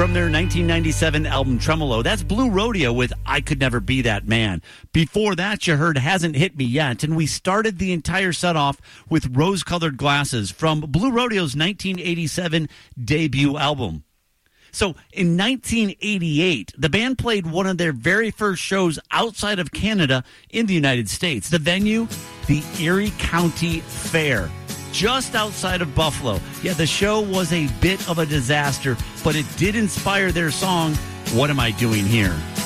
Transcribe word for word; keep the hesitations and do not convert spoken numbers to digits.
from their nineteen ninety-seven album Tremolo. That's Blue Rodeo with I Could Never Be That Man. Before that, you heard Hasn't Hit Me Yet, and we started the entire set off with Rose-Colored Glasses from Blue Rodeo's nineteen eighty-seven debut album. So in nineteen eighty-eight, the band played one of their very first shows outside of Canada in the United States. The venue, the Erie County Fair, just outside of Buffalo. Yeah, the show was a bit of a disaster, but it did inspire their song, What Am I Doing Here?